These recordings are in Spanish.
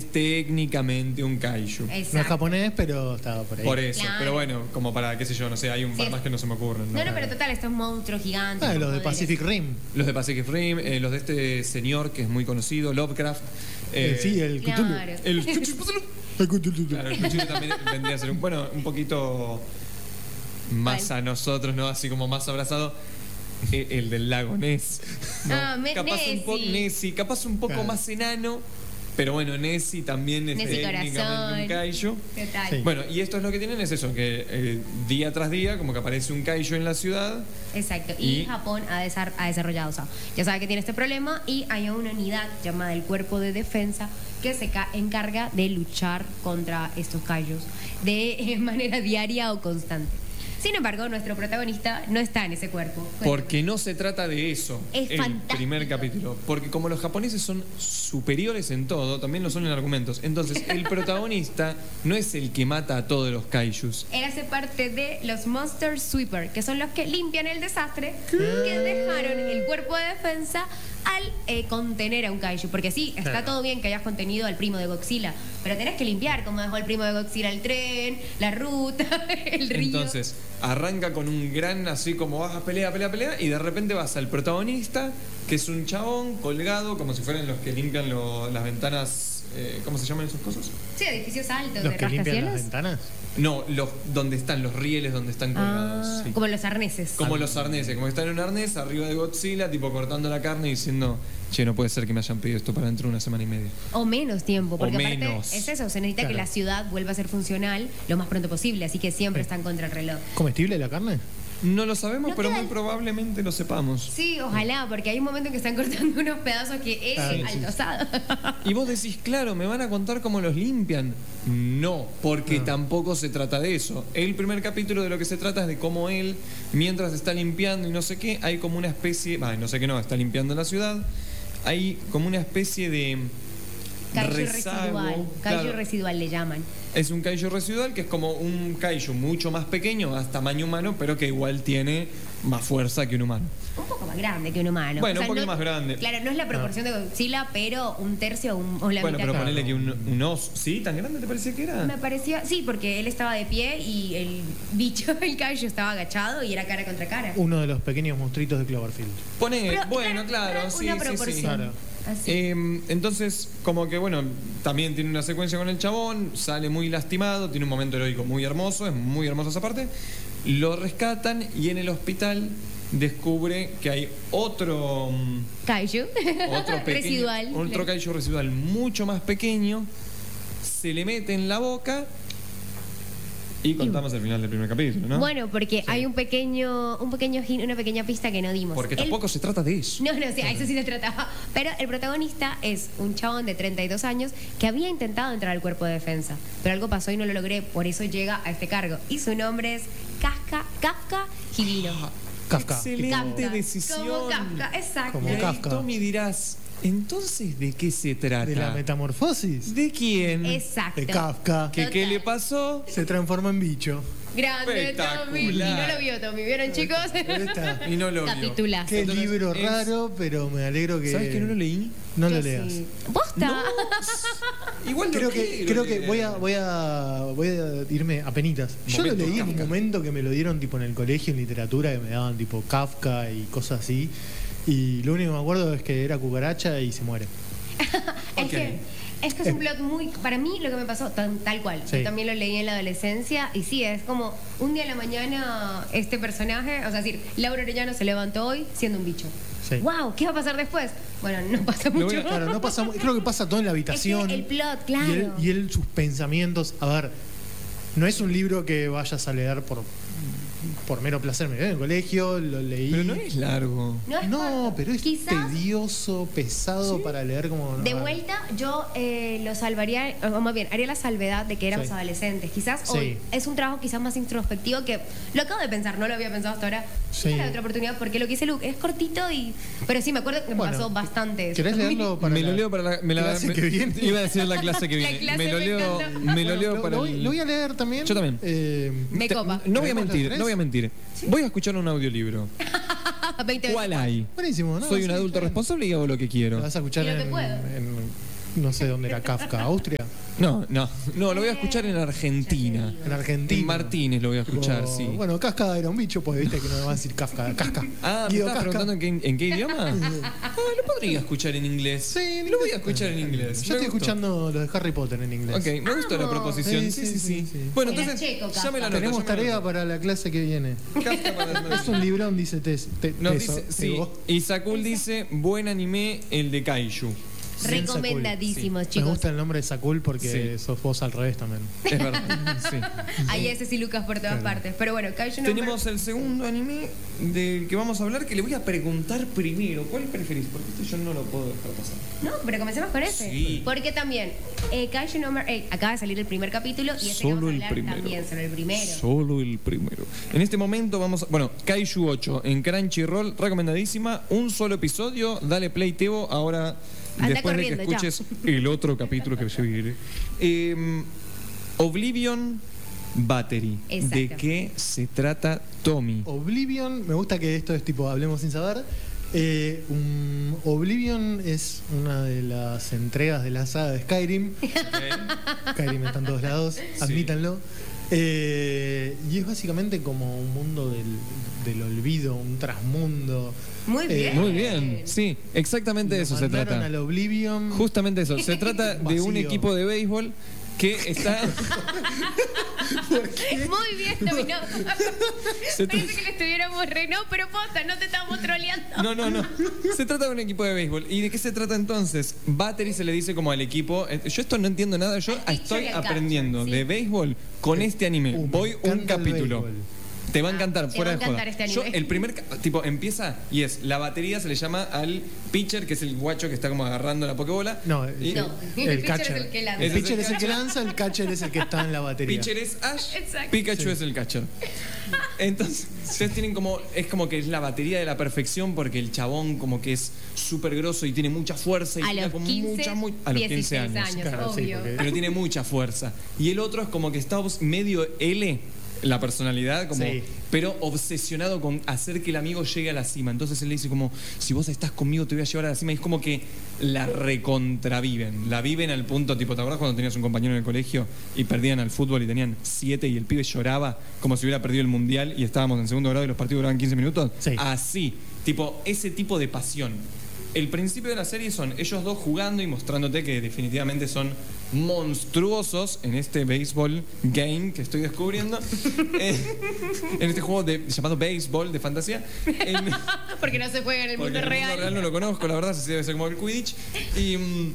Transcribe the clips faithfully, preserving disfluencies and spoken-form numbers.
técnicamente un kaiju. Exacto. No es japonés, pero estaba por ahí. Por eso, Claro. pero bueno, como para, qué sé yo, no sé, hay un Sí, par es- más que no se me ocurren. No, no, pero total, estos monstruos gigantes. Ah, con los de poderes. Pacific Rim. Los de Pacific Rim, eh, los de este señor que es muy conocido, Lovecraft. Eh, eh, sí, el Cthulhu. Claro. el El Cthulhu. Claro, el Cthulhu también vendría a ser un, bueno, un poquito más ¿Cuál? a nosotros, ¿no? Así como más abrazado. eh, El del lago Ness. ¿no? Ah, me- capaz un poco Nessie. Nessie, capaz un poco Claro. más enano, pero bueno, Nessie también es Nessie técnicamente Corazón. un kaiju. ¿Qué tal? Sí. Bueno, y esto es lo que tienen, es eso, que eh, día tras día como que aparece un kaiju en la ciudad. Exacto. Y, Y- Japón ha, desar- ha desarrollado, o sea, ya sabe que tiene este problema y hay una unidad llamada el Cuerpo de Defensa que se ca- encarga de luchar contra estos kaijus de eh, manera diaria o constante. Sin embargo, nuestro protagonista no está en ese cuerpo. Porque no se trata de eso, Es el fantástico. primer capítulo. Porque como los japoneses son superiores en todo, también lo son en argumentos. Entonces, el protagonista no es el que mata a todos los kaijus. Él hace parte de los Monster Sweeper, que son los que limpian el desastre que dejaron el Cuerpo de Defensa al eh, contener a un kaiju. Porque sí, está Claro. todo bien que hayas contenido al primo de Godzilla, pero tenés que limpiar, como dejó el primo de Godzilla el tren, la ruta, el río. Entonces, arranca con un gran así como baja, pelea, pelea, pelea, y de repente vas al protagonista, que es un chabón colgado, como si fueran los que limpian lo- las ventanas, eh, ¿cómo se llaman esos cosas? Sí, edificios altos, Los de que limpian las rascacielos. ventanas. No, los donde están los rieles, donde están colgados. Ah, sí. como los arneses. Como los arneses, como que están en un arnés arriba de Godzilla, tipo cortando la carne y diciendo, che, no puede ser que me hayan pedido esto para dentro de una semana y media. O menos tiempo, porque O aparte menos. es eso, se necesita que Claro. la ciudad vuelva a ser funcional lo más pronto posible, así que siempre están contra el reloj. ¿Comestible la carne? No lo sabemos, No pero queda muy el- probablemente lo sepamos. Sí, ojalá, porque hay un momento en que están cortando unos pedazos que es Ah, sí, alto sí. asado. Y vos decís, claro, me van a contar cómo los limpian. No, porque No. tampoco se trata de eso. El primer capítulo de lo que se trata es de cómo él, mientras está limpiando y no sé qué, hay como una especie, bah, no sé qué no, está limpiando la ciudad, hay como una especie de Kaiju rezago, residual. Kaiju claro. residual le llaman. Es un kaiju residual que es como un kaiju mucho más pequeño, más tamaño humano, pero que igual tiene más fuerza que un humano. Un poco más grande que un humano. Bueno, un poquito más grande. Claro, no es la proporción de Godzilla, pero un tercio o, un- o la Bueno, mitad. pero que- ponele que un, un oso. ¿Sí? ¿Tan grande te parecía que era? Me pareció, sí, porque él estaba de pie y el bicho, el kaiju, estaba agachado y era cara contra cara. Uno de los pequeños monstruitos de Cloverfield. Pone, Pero, bueno, claro, una sí, sí, sí. proporción. Claro. Así. Eh, entonces, como que bueno, también tiene una secuencia con el chabón, sale muy lastimado, tiene un momento heroico muy hermoso, es muy hermosa esa parte. Lo rescatan y en el hospital descubre que hay otro, mm, Kaiju. otro pequeño, Residual. otro kaiju residual mucho más pequeño, se le mete en la boca y contamos el final del primer capítulo, ¿no? Bueno, porque hay un pequeño, un pequeño hin- una pequeña pista que no dimos. Porque Él- tampoco se trata de eso. No, no, sí, a eso sí se trataba. Pero el protagonista es un chabón de treinta y dos años que había intentado entrar al cuerpo de defensa, pero algo pasó y no lo logré, por eso llega a este cargo. Y su nombre es Kafka, Kafka Higino. Kafka. Excelente Kafka, decisión. Como Kafka, exacto. Como Y ahí, Kafka. Tommy, dirás, entonces, ¿de qué se trata? De la metamorfosis ¿De quién? Exacto. de Kafka. ¿Que qué Total. le pasó? Se transforma en bicho. Grande Tommy. Y no Espectacular. lo vio Tommy, ¿vieron chicos? Ahí está. Y no lo vio. Capitulazo. Qué Entonces, libro es- raro, pero me alegro que. ¿Sabes que no lo leí? No lo Yo leas. sí. ¿Posta? Igual Creo lo que, quiero creo que leer. voy a, voy a voy a irme a penitas. Yo lo Momento leí en un Kafka. momento que me lo dieron tipo en el colegio en literatura, que me daban tipo Kafka y cosas así. Y lo único que me acuerdo es que era cucaracha y se muere. Es Ok. que es que es un plot muy. Para mí, lo que me pasó, tan- tal cual. Sí. Yo también lo leí en la adolescencia. Y sí, es como un día a la mañana, este personaje, o sea, es decir, Laura Orellano se levantó hoy siendo un bicho. Sí. ¡Wow! ¿Qué va a pasar después? Bueno, no pasa voy a- mucho. Claro, no pasa, mu- creo que pasa todo en la habitación. Es que el plot, Y claro. él, y él sus pensamientos. A ver, no es un libro que vayas a leer por, por mero placer. Me quedé en el colegio, lo leí. Pero no es largo. No, es No, corto. pero es Quizás, tedioso, pesado para leer como. de a ver. vuelta, yo eh, lo salvaría, o más bien, haría la salvedad de que éramos Sí. adolescentes. Quizás Sí. hoy es un trabajo quizás más introspectivo que lo acabo de pensar, no lo había pensado hasta ahora. Sí. Era otra oportunidad porque lo que hice Luke es cortito y. Pero sí, me acuerdo que me Bueno, pasó bastante. eso. ¿Querés leerlo para me la lo leo para la, me la- clase me- que viene? Iba a decir la clase que La viene. clase me lo me leo, encanta. me lo leo Lo- para lo, voy, el- lo voy a leer también. Yo también. Eh, Me Te- copa. No voy a ¿Tenemos los mentir, tres? no voy a mentir. Voy a escuchar un audiolibro. veinte ¿Cuál hay? buenísimo, ¿no? Soy Sí, un adulto está bien. responsable y hago lo que Lo quiero. vas a escuchar Y no te en, puedo. en no sé dónde era Kafka, Austria. No, no, no, lo voy a escuchar en Argentina. En Argentina. En Martínez lo voy a escuchar, Tipo, sí. Bueno, Kafka era un bicho, pues viste que no me va a decir Kafka. Kafka. Ah, ¿me Guido estabas Casca. preguntando en qué, en qué idioma? Ah, lo podría escuchar en inglés. Sí, en Lo voy inglés. a escuchar en inglés. Yo Me estoy gustó. escuchando los de Harry Potter en inglés. Ok, me gustó la Vamos. proposición. Sí, sí, sí. Bueno, Era entonces, checo, ya me la Kafka. anoto, Tenemos ya me la tarea anoto. para la clase que viene. Kafka para- Es un librón, dice Tess. Te, Nos Teso, dice, sí, Evo. y Sakul dice, buen anime el de Kaiju. Bien Recomendadísimos, Me chicos. gusta el nombre de Sakul porque Sí. sos vos al revés también. Es verdad, sí. Hay ese y Lucas por todas Claro. partes. Pero bueno, Kaiju number- Tenemos el segundo anime del que vamos a hablar, que le voy a preguntar primero. ¿Cuál preferís? Porque este yo no lo puedo dejar pasar. No, pero comencemos con ese. Sí. Porque también, eh, Kaiju number eight acaba de salir el primer capítulo y este que vamos a hablar también sobre el primero. Solo el primero. En este momento vamos a... Bueno, Kaiju ocho en Crunchyroll, recomendadísima. Un solo episodio. Dale play, Tebo. Ahora, Anda después de que corriendo, ya. escuches el otro capítulo que se viene. Eh, Oblivion Battery. Exacto. ¿De qué se trata Tommy? Oblivion, me gusta que esto es tipo hablemos sin saber. Eh, un- Oblivion es una de las entregas de la saga de Skyrim. Skyrim está en todos lados, admítanlo. Eh, y es básicamente como un mundo del, del olvido, un trasmundo. Muy Eh, bien. Muy bien, sí, exactamente de Lo eso se mandaron trata. al Oblivion. Justamente eso. Se trata de un Vacío. equipo de béisbol que está. Muy bien, dominó. Se Parece tra- que le estuviéramos re. No, pero posta, no te estamos troleando. No, no, no. Se trata de un equipo de béisbol. ¿Y de qué se trata entonces? Battery se le dice como al equipo. eh, Yo esto no entiendo nada. Yo Al pitcher estoy y al aprendiendo catcher, sí. de béisbol con este anime. Uh, me Voy un encanta el capítulo. béisbol. Te va a encantar, te fuera va a de joda. encantar este Yo, anime. el primer, ca- tipo, empieza y es, la batería se le llama al pitcher, que es el guacho que está como agarrando la pokebola. No, el, Y- No, el el pitcher catcher. es el que lanza. El Ese es pitcher el es el que lanza, el catcher es el que está en la batería. Pitcher es Ash, Exacto. Pikachu Sí. es el catcher. Entonces, ustedes tienen como, es como que es la batería de la perfección porque el chabón como que es súper grosso y tiene mucha fuerza y A tira los con quince, mucha, muy, a los quince dieciséis años. años, Claro, sí, obvio. porque- Pero tiene mucha fuerza. Y el otro es como que está obs- medio L, la personalidad, como, Sí. pero obsesionado con hacer que el amigo llegue a la cima. Entonces él le dice como, si vos estás conmigo te voy a llevar a la cima. Y es como que la recontraviven. La viven al punto, tipo, ¿te acordás cuando tenías un compañero en el colegio y perdían al fútbol y tenían siete y el pibe lloraba como si hubiera perdido el mundial y estábamos en segundo grado y los partidos duraban quince minutos? Sí. Así, tipo, ese tipo de pasión. El principio de la serie son ellos dos jugando y mostrándote que definitivamente son monstruosos en este béisbol game que estoy descubriendo. Eh, en este juego de, llamado béisbol de fantasía. En- Porque no se juega en el porque mundo en el mundo real. real no lo conozco, la verdad, así debe ser como el Quidditch. Y mm,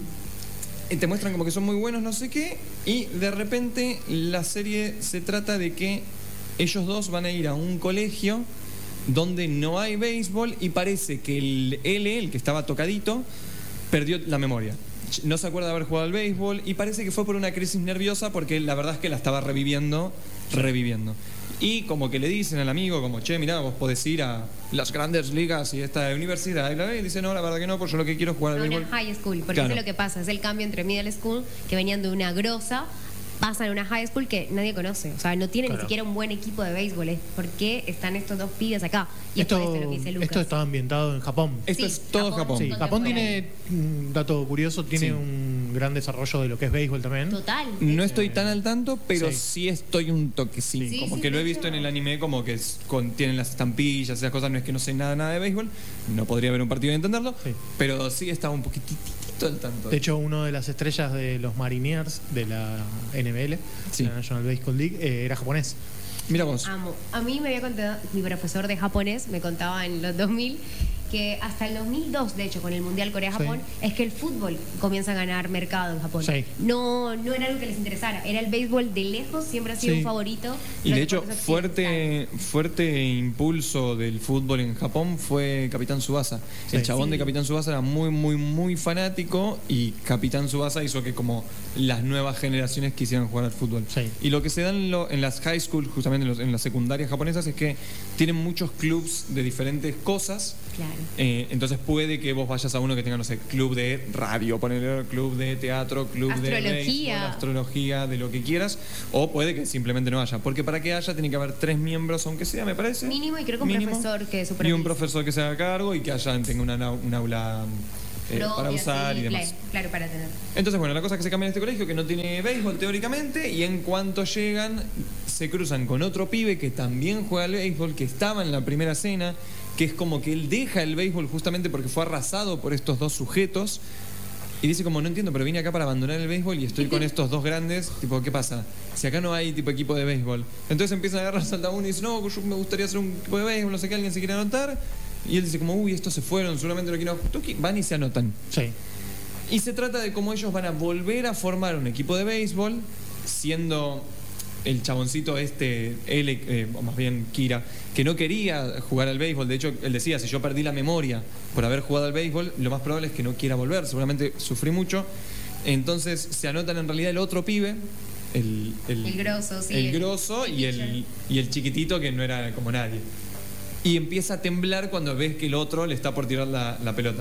y te muestran como que son muy buenos, no sé qué. Y de repente la serie se trata de que ellos dos van a ir a un colegio donde no hay béisbol y parece que el L, el que estaba tocadito, perdió la memoria. No se acuerda de haber jugado al béisbol y parece que fue por una crisis nerviosa porque la verdad es que la estaba reviviendo, reviviendo. Y como que le dicen al amigo, como, che, mirá, vos podés ir a las grandes ligas y esta universidad. Y la ve y dice, no, la verdad que no, pues yo lo que quiero es jugar al A una béisbol. high school, porque Claro. eso es lo que pasa, es el cambio entre middle school, que venían de una grosa, pasan a una high school que nadie conoce, o sea, no tiene Claro. ni siquiera un buen equipo de béisbol, es por qué están estos dos pibes acá. Y es por Esto, eso lo que dice Lucas. esto está ambientado en Japón. Esto Sí, es todo Japón. Japón. Sí, Todo Japón de afuera. tiene un dato curioso, tiene Sí. un gran desarrollo de lo que es béisbol también. Total. No estoy tan al tanto, pero sí, Sí. estoy un toquecín. Sí, como sí, que lo he de visto hecho. en el anime, como que es, con, tienen las estampillas, esas cosas. No es que no sé nada, nada de béisbol. No podría ver un partido y entenderlo. Sí. Pero sí estaba un poquitito al tanto. De hecho, uno de las estrellas de los Marineers de la N B L, Sí. la National Baseball League, eh, era japonés. Mira vos. Amo. A mí me había contado, mi profesor de japonés me contaba en los dos mil que hasta el dos mil dos, de hecho, con el Mundial Corea-Japón, es que el fútbol comienza a ganar mercado en Japón. Sí. No, no era algo que les interesara, era el béisbol de lejos, siempre ha sido Sí. un favorito. Y los de hecho, deportes fuerte, fuerte impulso del fútbol en Japón fue Capitán Tsubasa. El Sí. chabón de Sí. Capitán Tsubasa era muy, muy, muy fanático y Capitán Tsubasa hizo que como las nuevas generaciones quisieran jugar al fútbol. Sí. Y lo que se da en, lo- en las high school, justamente en, los- en las secundarias japonesas, es que tienen muchos clubs de diferentes cosas Claro. Eh, entonces puede que vos vayas a uno que tenga, no sé, club de radio, ponerle club de teatro, club de Astrología. béisbol, astrología, de lo que quieras, o puede que simplemente no haya, porque para que haya tiene que haber tres miembros, aunque sea, me parece. Mínimo, y creo que un Mínimo. profesor que Y supervise. un profesor que se haga cargo y que haya tenga una, nau- un aula eh, Propia, para usar sí, y demás. Claro, claro, para tener. Entonces, bueno, la cosa es que se cambia en este colegio que no tiene béisbol teóricamente y en cuanto llegan se cruzan con otro pibe que también juega al béisbol, que estaba en la primera cena, que es como que él deja el béisbol justamente porque fue arrasado por estos dos sujetos y dice como, no entiendo, pero vine acá para abandonar el béisbol y estoy con estos dos grandes, tipo, ¿qué pasa? Si acá no hay tipo equipo de béisbol. Entonces empiezan a agarrar salta uno y dice, no, yo me gustaría hacer un equipo de béisbol, no sé qué, alguien se quiere anotar. Y él dice como, uy, estos se fueron, seguramente no quiero. Tuki, van y se anotan. Sí. Y se trata de cómo ellos van a volver a formar un equipo de béisbol, siendo el chaboncito este, él, eh, o más bien Kira, que no quería jugar al béisbol. De hecho, él decía, si yo perdí la memoria por haber jugado al béisbol, lo más probable es que no quiera volver, seguramente sufrí mucho. Entonces se anotan en realidad el otro pibe, el, el, El grosso, sí, el el- grosso el y, el, y el chiquitito que no era como nadie. Y empieza a temblar cuando ves que el otro le está por tirar la, la pelota.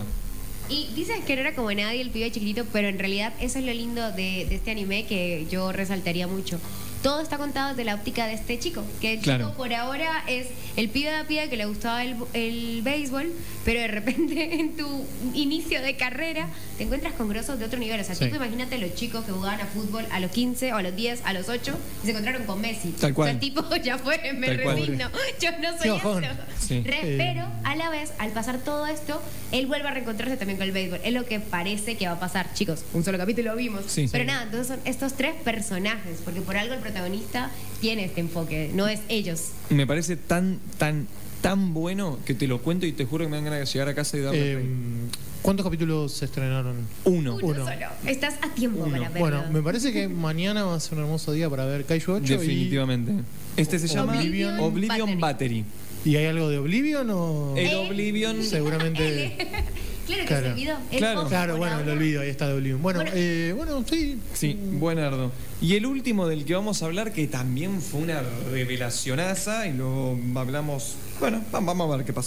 Y dices que no era como nadie el pibe chiquitito, pero en realidad eso es lo lindo de, de este anime que yo resaltaría mucho. Todo está contado desde la óptica de este chico, que el Claro. chico por ahora es el pibe de la piba que le gustaba el, el béisbol, pero de repente en tu inicio de carrera te encuentras con grosos de otro nivel. O sea, Sí. tipo, imagínate los chicos que jugaban a fútbol a los quince o a los diez, a los ocho y se encontraron con Messi. Tal cual. O sea, tipo, ya fue, me Tal cual. resigno. Yo no Qué soy bajón. eso. Sí. Re- Eh. Pero a la vez, al pasar todo esto, él vuelve a reencontrarse también con el béisbol. Es lo que parece que va a pasar, chicos. Un solo capítulo lo vimos. Sí. Pero Sí. nada, entonces son estos tres personajes, porque por algo el protagonista tiene este enfoque, no es ellos. Me parece tan, tan, tan bueno que te lo cuento y te juro que me dan ganas de llegar a casa y darle Eh, play. ¿Cuántos capítulos se estrenaron? Uno. Uno, Uno. solo. Estás a tiempo Uno. para verlo. Bueno, me parece que mañana va a ser un hermoso día para ver Kaiju ocho. Definitivamente. Este se llama Oblivion Oblivion Battery. ¿Y, ¿Y hay algo de Oblivion o...? El Eh, Oblivion. Seguramente... Claro que Claro. se olvidó. El Claro. ojo Claro, por bueno, agua. lo olvido, ahí está de Oblivion. Bueno, Bueno. eh, bueno, sí. Sí, buenardo. Y el último del que vamos a hablar, que también fue una revelacionaza, y lo hablamos. Bueno, va- vamos a ver qué pasa.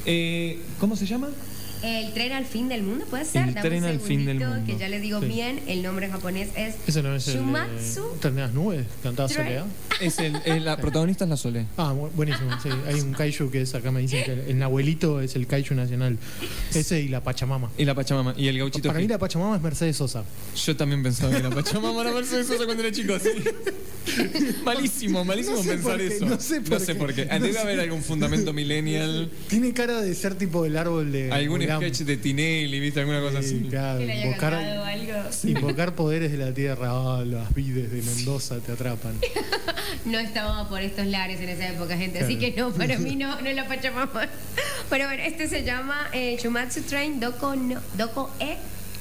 Eh, ¿Cómo se llama? El tren al fin del mundo, ¿puede ser? El Dame tren un al fin del segundito, mundo. Que ya les digo Sí. bien, el nombre en japonés es Ese no es el Shumatsu de Tren de las Nubes, cantaba Train. Soledad. Es el, el- la protagonista es la Sole. Ah, bu- buenísimo, sí. Hay un kaiju que es, acá me dicen que el, el Nahuelito es el kaiju nacional. Ese y la Pachamama. Y la Pachamama. Y el gauchito. Para mí que- la Pachamama es Mercedes Sosa. Yo también pensaba que la Pachamama era Mercedes Sosa cuando era chico, sí. Malísimo, malísimo No sé pensar por qué, eso. no sé por qué. qué. Ah, No Debe sé. haber algún fundamento millennial, Tiene cara de ser tipo el árbol de... algún Mulan. sketch de Tinelli, ¿viste? Alguna cosa Sí, así. claro, que le haya cantado invocar, algo. invocar poderes de la tierra. Ah, las vides de Mendoza te atrapan. No estaba por estos lares en esa época, gente. Así que no, para mí no, no es la Pachamama. Pero bueno, este se llama eh, Shumatsu Train Doko, no, Doko e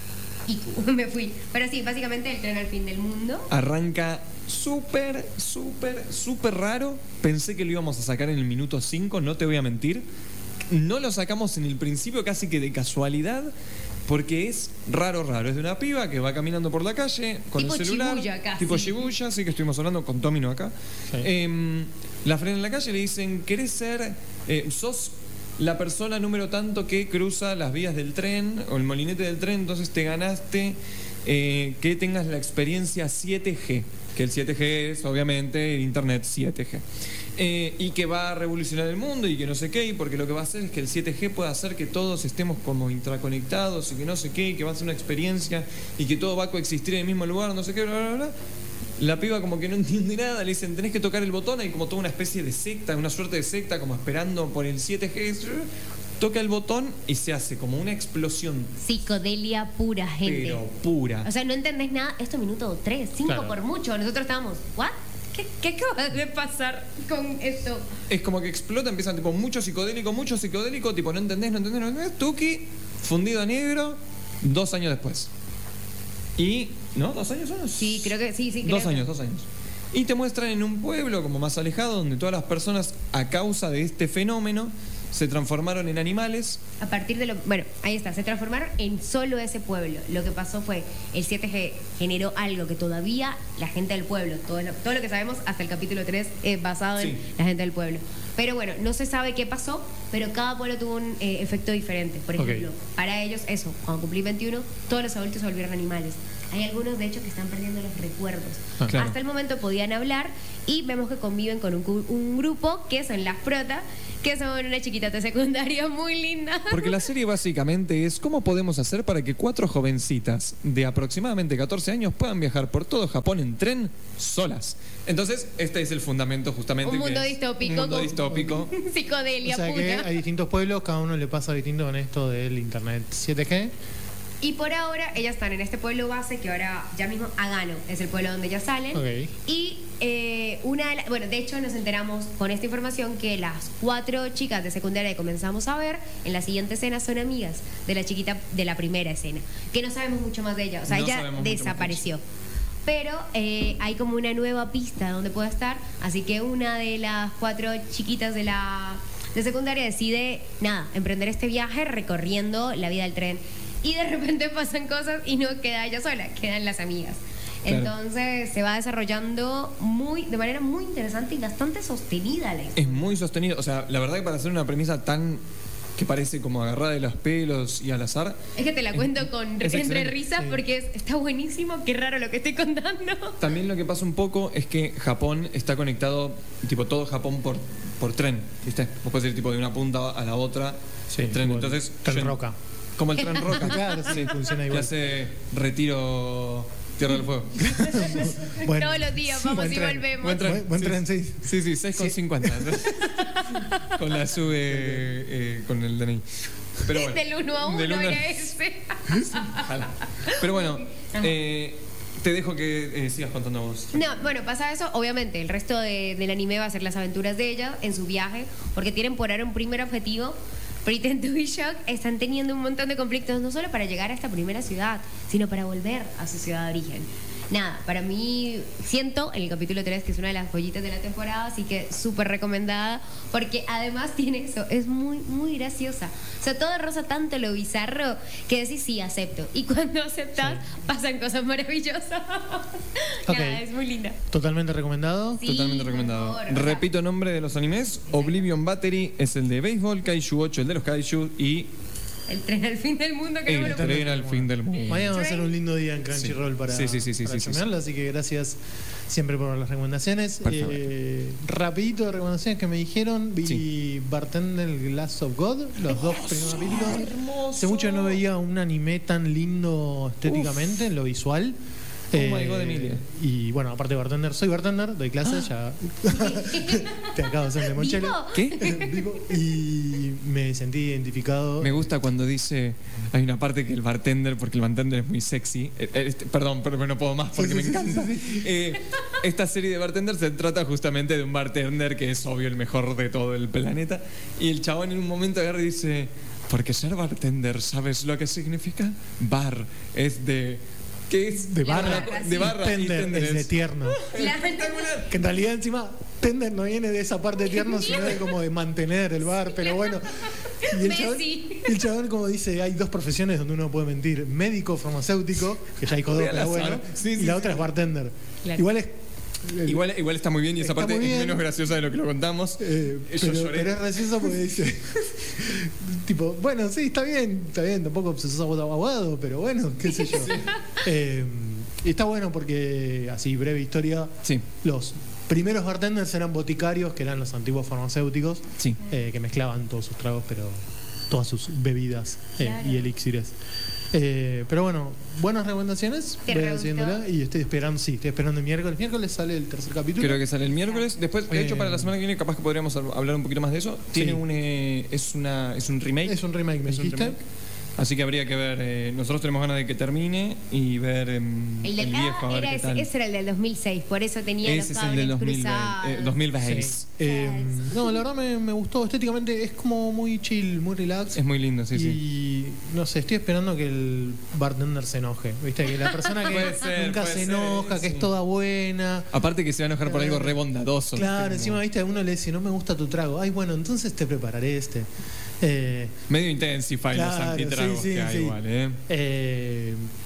Iku. Me fui. Pero sí, básicamente el tren al fin del mundo. Arranca súper, súper, súper raro. Pensé que lo íbamos a sacar en el minuto cinco, no te voy a mentir. No lo sacamos en el principio casi que de casualidad, porque es raro, raro. Es de una piba que va caminando por la calle con Tipo el celular. Shibuya casi. Tipo Shibuya, sí que estuvimos hablando con Tomino acá. Sí. Em, la frenan en la calle y le dicen, ¿querés ser, eh, sos la persona número tanto que cruza las vías del tren o el molinete del tren, entonces te ganaste eh, que tengas la experiencia siete G, que el siete G es obviamente el Internet siete G. Eh, y que va a revolucionar el mundo y que no sé qué, y porque lo que va a hacer es que el siete G pueda hacer que todos estemos como intraconectados y que no sé qué, y que va a ser una experiencia y que todo va a coexistir en el mismo lugar, no sé qué, bla, bla, bla. La piba como que no entiende nada, le dicen, tenés que tocar el botón, hay como toda una especie de secta, una suerte de secta, como esperando por el siete G. Toca el botón y se hace como una explosión, Psicodelia pura, gente. pero pura. O sea, no entendés nada. Esto minuto tres, cinco Claro. por mucho. Nosotros estábamos, ¿what? ¿Qué, ¿Qué acaba de pasar con esto? Es como que explota, empiezan tipo mucho psicodélico, mucho psicodélico, tipo no entendés, no entendés, no entendés. Tuki, fundido a negro, dos años después. Y, ¿no? ¿Dos años son? Sí, creo que sí, sí. Dos creo que- años, dos años. Y te muestran en un pueblo como más alejado, donde todas las personas, a causa de este fenómeno, se transformaron en animales. A partir de lo. Bueno, ahí está, se transformaron en solo ese pueblo. Lo que pasó fue, el siete G generó algo que todavía la gente del pueblo, todo lo, todo lo que sabemos hasta el capítulo tres es basado Sí. en la gente del pueblo. Pero bueno, no se sabe qué pasó, pero cada pueblo tuvo un eh, efecto diferente. Por ejemplo, Ok. para ellos, eso, cuando cumplí veintiuno, todos los adultos se volvieron animales. Hay algunos, de hecho, que están perdiendo los recuerdos. Ah, claro. Hasta el momento podían hablar y vemos que conviven con un, cu- un grupo que son las protas, que son una chiquita de secundaria muy linda. Porque la serie básicamente es cómo podemos hacer para que cuatro jovencitas de aproximadamente catorce años puedan viajar por todo Japón en tren solas. Entonces, este es el fundamento justamente. Un que mundo es distópico. Un mundo con- distópico. Psicodelia O sea pura. que hay distintos pueblos, cada uno le pasa distinto con esto del internet siete G. Y por ahora ellas están en este pueblo base que ahora ya mismo Agano es el pueblo donde ellas salen. Ok. Y eh, una de la- bueno, de hecho nos enteramos con esta información que las cuatro chicas de secundaria que comenzamos a ver en la siguiente escena son amigas de la chiquita de la primera escena, que no sabemos mucho más de ella, o sea, No ella sabemos mucho más de desapareció. Pero eh, hay como una nueva pista donde puede estar, así que una de las cuatro chiquitas de la de secundaria decide, nada, emprender este viaje recorriendo la vida del tren. Y de repente pasan cosas y no queda ella sola, quedan las amigas. Claro. Entonces se va desarrollando muy, de manera muy interesante y bastante sostenida la historia. Es muy sostenido. O sea, la verdad que para hacer una premisa tan que parece como agarrada de los pelos y al azar. Es que te la cuento con es entre excelente, risas sí. porque es- está buenísimo, qué raro lo que estoy contando. También lo que pasa un poco es que Japón está conectado, tipo todo Japón por, por tren. ¿Viste? Vos podés ir tipo de una punta a la otra. Sí, en tren. como Entonces, Tren yo- Roca. Como el tren Roca. Claro, sí, funciona Que igual. hace retiro Tierra del Fuego. Bueno, Todos los días sí, vamos buen y tren. volvemos. Buen tren. Buen, buen Sí. tren, sí. Sí, sí, seis con cincuenta. Con la sube eh, con el D N I. Pero bueno. Del uno a uno Del uno- era ese. Ojalá. Pero bueno, eh, te dejo que eh, sigas contando vos. No, bueno, pasa eso. Obviamente, el resto de- del anime va a ser las aventuras de ella en su viaje, porque tienen por ahora un primer objetivo. Pretend to be Shock están teniendo un montón de conflictos, no solo para llegar a esta primera ciudad, sino para volver a su ciudad de origen. Nada, para mí siento en el capítulo tres que es una de las joyitas de la temporada, así que súper recomendada, porque además tiene eso, es muy, muy graciosa. O sea, todo roza tanto lo bizarro que decís sí, acepto. Y cuando aceptas, pasan cosas maravillosas. Ok. Nada, es muy linda. Totalmente recomendado. Sí, Totalmente por recomendado. favor, o sea. Repito nombre de los animes. Oblivion Battery es el de béisbol, Kaiju ocho el de los Kaiju y El tren al fin del mundo que no me el lo tren tren al fin del mundo. Mañana va a ser Train. un lindo día en Crunchyroll Sí. para, Sí, sí, sí, sí, para sí, sí, chusmearlo, así que gracias siempre por las recomendaciones. Perfecto. Eh, rapidito de recomendaciones que me dijeron, vi Sí. Bartender Glass of God, los dos primeros capítulos. hermoso. Hace mucho que no veía un anime tan lindo estéticamente en lo visual. Oh my God, Emilia. Y bueno, aparte de bartender, soy bartender, doy clases, ya te acabo de hacer de mochelo. ¿Vivo? ¿Qué? Vivo. Y me sentí identificado. Me gusta cuando dice, hay una parte que el bartender, porque el bartender es muy sexy, eh, eh, este- perdón, pero no puedo más porque Sí, me sí, sí, encanta. sí, sí. Eh, esta serie de bartender se trata justamente de un bartender que es obvio el mejor de todo el planeta, y el chabón en un momento agarra y dice, porque ser bartender, ¿sabes lo que significa? Bar es de... ¿Qué es? De La barra. barra, De sí. barra. y Tender tender es de es- tierno. Claro. Que en realidad encima Tender no viene de esa parte de tierno, sino de como de mantener el bar, pero bueno. Y el chabón, Messi. el chabón como dice, hay dos profesiones donde uno puede mentir, médico, farmacéutico, que ya dijo dos, Muy al pero bueno, azar. Sí, y sí, la sí. otra es bartender. Claro. Igual es... el- Igual, igual está muy bien y esa Está parte muy es bien. menos graciosa de lo que lo contamos. eh, Yo pero, lloré. pero es gracioso porque dice, tipo, bueno, sí, está bien, está bien, tampoco sos abogado, pero bueno, qué sé yo. Eh, y está bueno porque, así, breve historia, Sí, los primeros bartenders eran boticarios, que eran los antiguos farmacéuticos, sí. eh, que mezclaban todos sus tragos, pero todas sus bebidas eh, Claro. y elixires. Eh, pero bueno, buenas recomendaciones. ¿Te Voy re haciéndola gustó? y estoy esperando, sí, estoy esperando el miércoles. Miércoles sale el tercer capítulo. Creo que sale el miércoles. Después, de hecho, Eh, para la semana que viene, capaz que podríamos hablar un poquito más de eso. Tiene Sí. un eh, es una es un remake. Es un remake, me Es un dijiste. remake. Así que habría que ver. eh, nosotros tenemos ganas de que termine y ver em, El del el viejo a ah, ver era qué ese, tal. ese era el del dos mil seis, por eso tenía Ese los es el cables del dos mil cruzados. veinte. eh, dos mil veinte. Sí. Eh, no, la verdad me, me gustó estéticamente, es como muy chill, muy relax. Es muy lindo, sí, y sí. no sé, estoy esperando que el bartender se enoje. ¿Viste? Que la persona que Puede ser, nunca puede se ser, enoja, que sí. es toda buena. Aparte que se va a enojar por algo re bondadoso. Claro, ¿viste? encima, Como viste, a uno le dice, no me gusta tu trago. Ay, bueno, entonces te prepararé este. Eh, Medio intensify los Claro, antitragos sí, sí, que hay sí. igual, ¿eh? eh,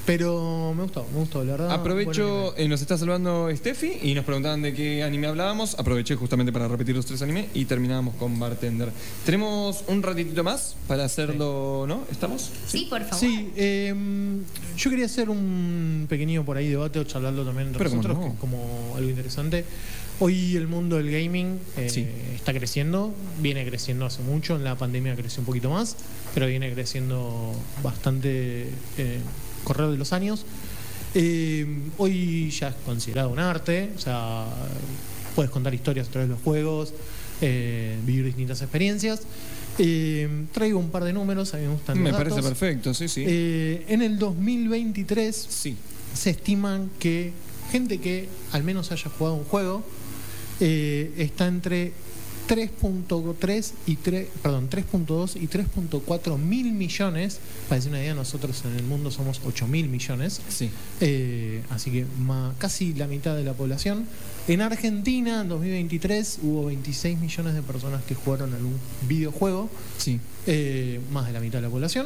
Pero me gustó, me gustó, la verdad. Aprovecho, eh, nos está saludando Steffi y nos preguntaban de qué anime hablábamos. Aproveché justamente para repetir los tres animes y terminábamos con Bartender. Tenemos un ratitito más para hacerlo, sí. ¿No? ¿Estamos? Sí, por favor. Sí, eh, yo quería hacer un pequeño por ahí debate o charlarlo también entre Pero nosotros, como no. que es como algo interesante. Hoy el mundo del gaming eh, Sí. está creciendo, viene creciendo hace mucho, en la pandemia creció un poquito más, pero viene creciendo bastante eh, correr de los años. Eh, hoy ya es considerado un arte, o sea, puedes contar historias a través de los juegos, eh, vivir distintas experiencias. Eh, traigo un par de números, a mí me gustan los Me datos. parece perfecto, sí, sí. Eh, en el dos mil veintitrés sí. se estiman que gente que al menos haya jugado un juego eh, está entre tres punto tres y tres, perdón, tres punto dos y tres punto cuatro mil millones. Para decir una idea, nosotros en el mundo somos ocho mil millones. Sí. Eh, así que más, casi la mitad de la población. En Argentina, en dos mil veintitrés, hubo veintiséis millones de personas que jugaron algún videojuego. Sí. Eh, más de la mitad de la población.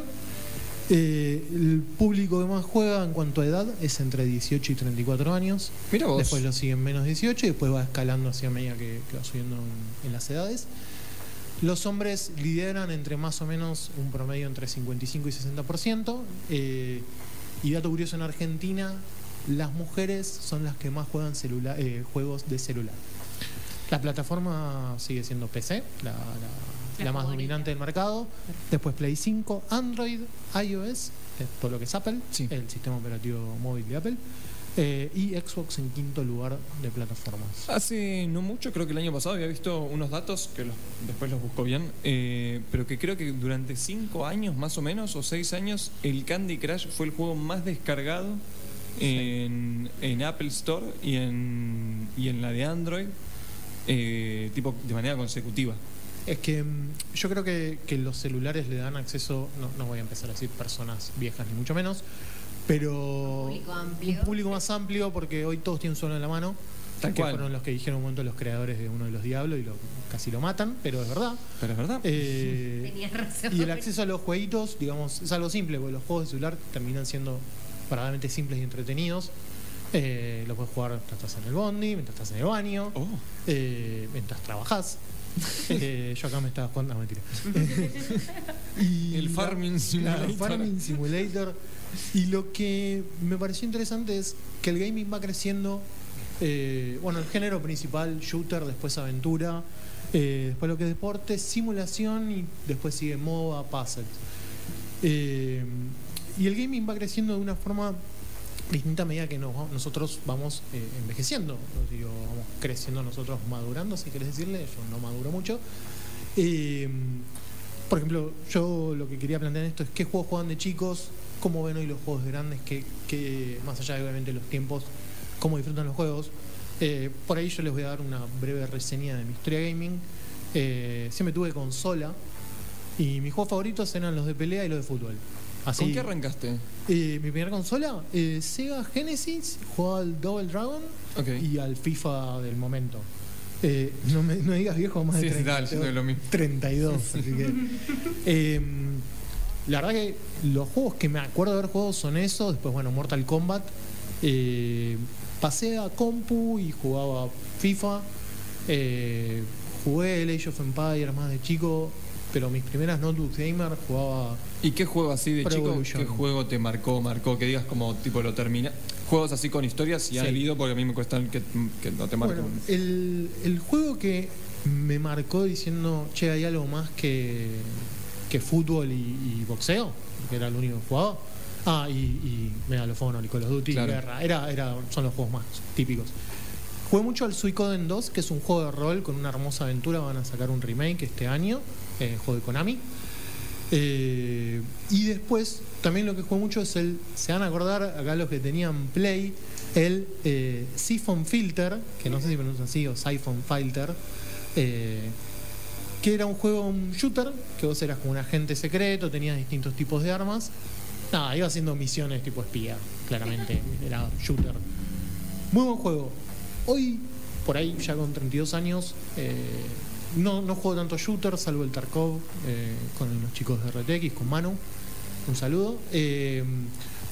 Eh, el público que más juega en cuanto a edad es entre dieciocho y treinta y cuatro años. Mira vos. Después lo siguen menos dieciocho y después va escalando hacia medida que, que va subiendo en, en las edades. Los hombres lideran entre más o menos un promedio entre cincuenta y cinco y sesenta por ciento. Eh, y dato curioso, en Argentina las mujeres son las que más juegan celula- eh, juegos de celular. La plataforma sigue siendo P C, la, la, la, La más favorita. dominante del mercado. Después Play cinco, Android, iOS, eh, todo lo que es Apple, Sí. el sistema operativo móvil de Apple. Eh, y Xbox en quinto lugar de plataformas. Hace no mucho, creo que el año pasado había visto unos datos, que los- después los busco bien, eh, pero que creo que durante cinco años más o menos, o seis años, el Candy Crush fue el juego más descargado en, en Apple Store y en, y en la de Android, eh, tipo de manera consecutiva. Es que mm, yo creo que, que los celulares le dan acceso, no, no voy a empezar a decir personas viejas ni mucho menos, pero Un público amplio. un público más amplio, porque hoy todos tienen un solo en la mano, Tal que cual. fueron los que dijeron un momento los creadores de Uno de los Diablos y lo, casi lo matan, pero es verdad. Pero es verdad. Eh, Tenías razón. y el acceso a los jueguitos, digamos, es algo simple, porque los juegos de celular terminan siendo verdaderamente simples y entretenidos. Eh, lo puedes jugar mientras estás en el bondi, mientras estás en el baño, Oh. eh, mientras trabajás. Eh, yo acá me estaba jugando, no, mentira. Y El la- Farming Simulator. claro, Farming Simulator. Y lo que me pareció interesante es que el gaming va creciendo. Eh, bueno, el género principal, shooter, después aventura, eh, después lo que es deporte, simulación y después sigue MOBA, puzzles. Eh, y el gaming va creciendo de una forma distinta a medida que nos vamos- nosotros vamos eh, envejeciendo. Digo, vamos creciendo nosotros, madurando, si querés decirle. Yo no maduro mucho. Eh, por ejemplo, yo lo que quería plantear en esto es qué juegos juegan de chicos, cómo ven hoy los juegos grandes, que, que más allá de obviamente los tiempos, cómo disfrutan los juegos. Eh, por ahí yo les voy a dar una breve reseña de mi historia gaming. Eh, siempre tuve consola y mis juegos favoritos eran los de pelea y los de fútbol. Así, ¿Con qué arrancaste? eh, mi primera consola, eh, Sega Genesis, jugaba al Double Dragon Ok. y al FIFA del momento. Eh, no me no digas viejo, más Sí, de sí, treinta, dale, yo tengo lo mismo. treinta y dos, así que... eh, la verdad que los juegos que me acuerdo de haber jugado son esos. Después, bueno, Mortal Kombat. Eh, pasé a compu y jugaba FIFA. Eh, jugué el Age of Empires más de chico, pero mis primeras notebooks gamer jugaba... ¿Y qué juego así de Pro chico? Evolution. ¿Qué juego te marcó, marcó? Que digas como tipo lo termina. Juegos así con historias, si Sí. ha habido, porque a mí me cuesta que, que no te marquen. Bueno, el, el juego que me marcó diciendo, che, hay algo más que, que fútbol y, y boxeo, que era el único que jugaba. Ah, y, y Medal of Honor y Call of Duty, Claro. Guerra. Era, era, son los juegos más típicos. Jugué mucho al Suicoden dos, que es un juego de rol con una hermosa aventura. Van a sacar un remake este año, eh, juego de Konami. Eh, y después, también lo que jugué mucho es el, se van a acordar acá los que tenían Play, el eh, Siphon Filter, que no sé si pronuncia así, o Siphon Filter, eh, que era un juego, un shooter, que vos eras como un agente secreto, tenías distintos tipos de armas. Nada, iba haciendo misiones tipo espía, claramente, era shooter. Muy buen juego. Hoy, por ahí, ya con treinta y dos años, eh, no, no juego tanto shooter, salvo el Tarkov, eh, con los chicos de R T X, con Manu. Un saludo. Eh,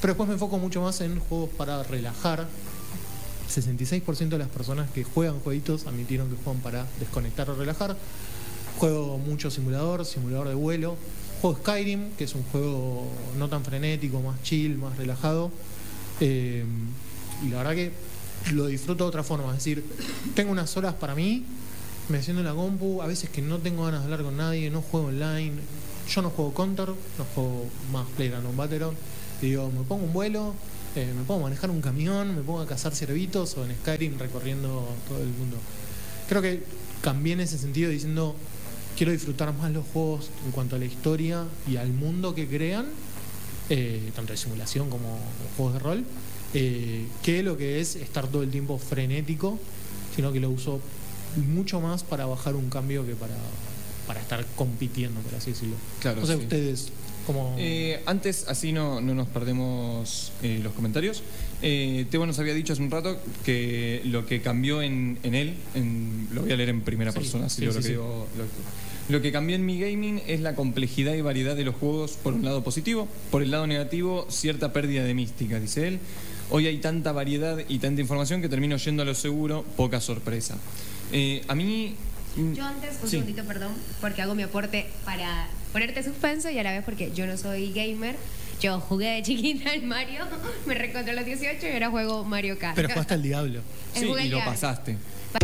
Pero después me enfoco mucho más en juegos para relajar. sesenta y seis por ciento de las personas que juegan jueguitos admitieron que juegan para desconectar o relajar. Juego mucho simulador, simulador de vuelo. Juego Skyrim, que es un juego no tan frenético, más chill, más relajado. Eh, y la verdad que lo disfruto de otra forma. Es decir, tengo unas horas para mí, me siento en la compu, a veces que no tengo ganas de hablar con nadie, no juego online. Yo no juego Counter, no juego más PlayerUnknown's Battlegrounds. Y digo, me pongo un vuelo, eh, me pongo a manejar un camión, me pongo a cazar ciervitos o en Skyrim recorriendo todo el mundo. Creo que cambié en ese sentido diciendo, quiero disfrutar más los juegos en cuanto a la historia y al mundo que crean, eh, tanto de simulación como juegos de rol, eh, que lo que es estar todo el tiempo frenético, sino que lo uso mucho más para bajar un cambio que para, para estar compitiendo, por así decirlo. Claro, no sé, sí. ustedes, como... Eh, antes, así no, no nos perdemos eh, los comentarios, eh, Tebo nos había dicho hace un rato que lo que cambió en, en él, en, lo voy a leer en primera Sí, persona, sí, así lo, sí, que sí. digo, lo, lo que cambió en mi gaming es la complejidad y variedad de los juegos, por un lado positivo, por el lado negativo, cierta pérdida de mística, dice él. Hoy hay tanta variedad y tanta información que termino yendo a lo seguro, poca sorpresa. Eh, a mí... Yo antes, un Sí. segundito, perdón, porque hago mi aporte para ponerte suspenso y a la vez porque yo no soy gamer. Yo jugué de chiquita en Mario, me reencontré a los dieciocho y ahora juego Mario Kart. Pero jugaste al diablo. Sí, Jugué y el lo diablo. pasaste.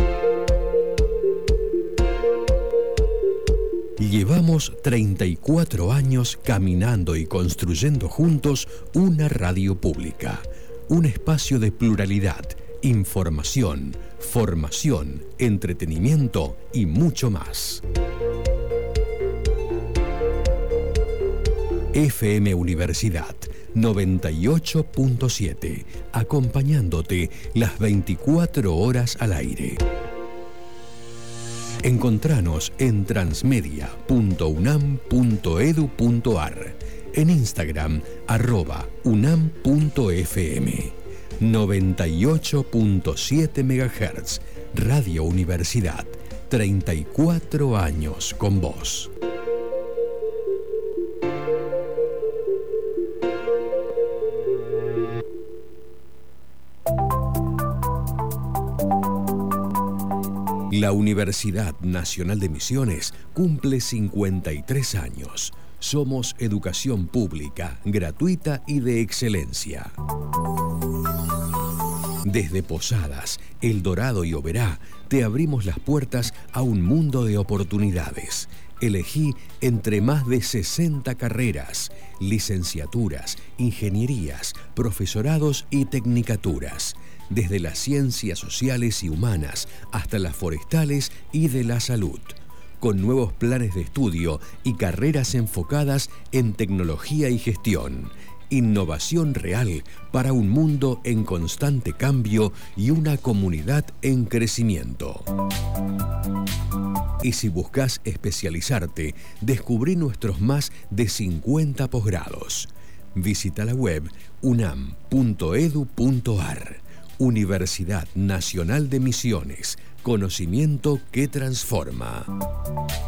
Llevamos treinta y cuatro años caminando y construyendo juntos una radio pública, un espacio de pluralidad, información, formación, entretenimiento y mucho más. F M Universidad noventa y ocho punto siete, acompañándote las veinticuatro horas al aire. Encontranos en transmedia punto unam punto edu punto ar, en Instagram arroba unam punto fm. noventa y ocho punto siete megahertz, Radio Universidad, treinta y cuatro años con vos. La Universidad Nacional de Misiones cumple cincuenta y tres años. Somos educación pública, gratuita y de excelencia. Desde Posadas, El Dorado y Oberá, te abrimos las puertas a un mundo de oportunidades. Elegí entre más de sesenta carreras, licenciaturas, ingenierías, profesorados y tecnicaturas. Desde las ciencias sociales y humanas hasta las forestales y de la salud, con nuevos planes de estudio y carreras enfocadas en tecnología y gestión. Innovación real para un mundo en constante cambio y una comunidad en crecimiento. Y si buscas especializarte, descubrí nuestros más de cincuenta posgrados. Visita la web unam punto edu punto ar. Universidad Nacional de Misiones, conocimiento que transforma.